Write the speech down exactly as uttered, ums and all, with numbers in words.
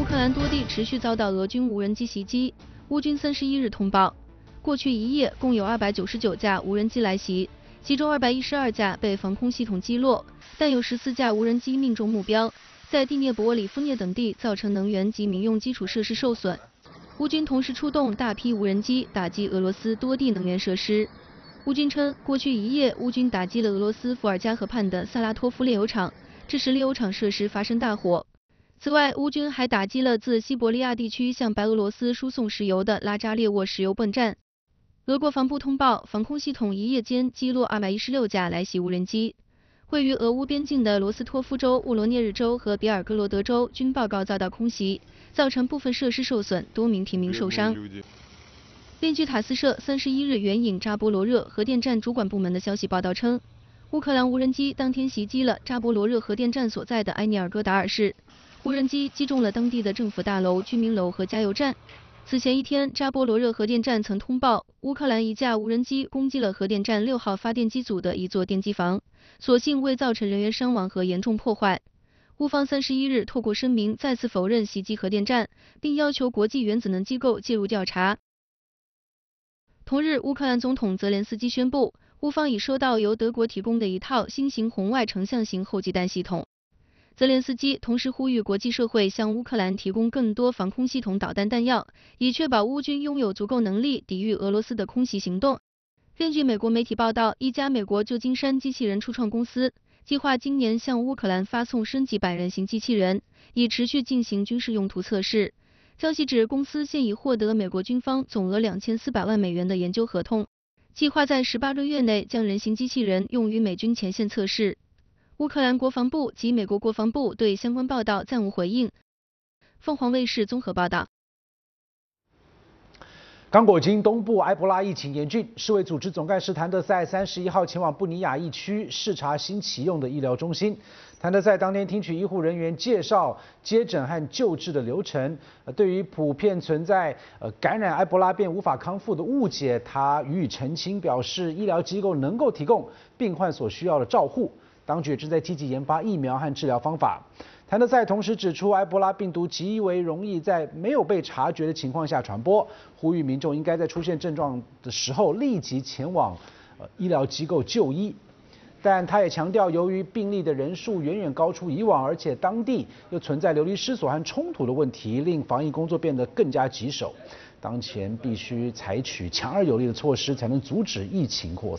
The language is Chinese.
乌克兰多地持续遭到俄军无人机袭击。乌军三十一日通报，过去一夜共有二百九十九架无人机来袭，其中二百一十二架被防空系统击落，但有十四架无人机命中目标，在第聂伯里夫涅等地造成能源及民用基础设施受损。乌军同时出动大批无人机打击俄罗斯多地能源设施。乌军称，过去一夜乌军打击了俄罗斯伏尔加河畔的萨拉托夫炼油厂，致使炼油厂设施发生大火。此外，乌军还打击了自西伯利亚地区向白俄罗斯输送石油的拉扎列沃石油泵站。俄国防部通报，防空系统一夜间击落二百一十六架来袭无人机。位于俄乌边境的罗斯托夫州、乌罗涅日州和别尔哥罗德州均报告遭到空袭，造成部分设施受损，多名平民受伤。另据塔斯社三十一日援引扎波罗热核电站主管部门的消息报道称，乌克兰无人机当天袭击了扎波罗热核电站所在的埃涅尔戈达尔市。无人机击中了当地的政府大楼、居民楼和加油站。此前一天，扎波罗热核电站曾通报，乌克兰一架无人机攻击了核电站六号发电机组的一座电机房，所幸未造成人员伤亡和严重破坏。乌方三十一日透过声明再次否认袭击核电站，并要求国际原子能机构介入调查。同日，乌克兰总统泽连斯基宣布，乌方已收到由德国提供的一套新型红外成像型后继弹系统。泽连斯基同时呼吁国际社会向乌克兰提供更多防空系统导弹弹药，以确保乌军拥有足够能力抵御俄罗斯的空袭行动。根据美国媒体报道，一家美国旧金山机器人初创公司计划今年向乌克兰发送升级版人形机器人，以持续进行军事用途测试。消息指，公司现已获得美国军方总额两千四百万美元的研究合同，计划在十八个月内将人形机器人用于美军前线测试。乌克兰国防部及美国国防部对相关报道暂无回应。凤凰卫视综合报道。 刚果金东部埃博拉疫情严峻，世卫组织总干事谭德赛三十一号前往布尼亚疫区视察新启用的医疗中心。谭德赛当天听取医护人员介绍接诊和救治的流程。呃，对于普遍存在呃感染埃博拉便无法康复的误解，他予以澄清，表示医疗机构能够提供病患所需要的照护。当局正在积极研发疫苗和治疗方法。谭德赛同时指出，埃博拉病毒极为容易在没有被察觉的情况下传播，呼吁民众应该在出现症状的时候立即前往呃医疗机构就医。但他也强调，由于病例的人数远远高出以往，而且当地又存在流离失所和冲突的问题，令防疫工作变得更加棘手。当前必须采取强而有力的措施，才能阻止疫情扩散。